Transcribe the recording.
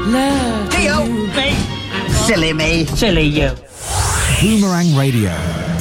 Love Theo! you. Me! Silly me. Silly you. Boomerang Radio.